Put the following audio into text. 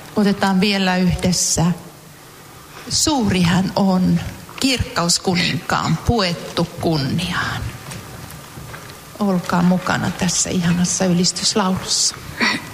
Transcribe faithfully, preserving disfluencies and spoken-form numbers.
Otetaan vielä yhdessä. Suuri hän on, kirkkauskuninkaan puettu kunniaan. Olkaa mukana tässä ihanassa ylistyslaulussa.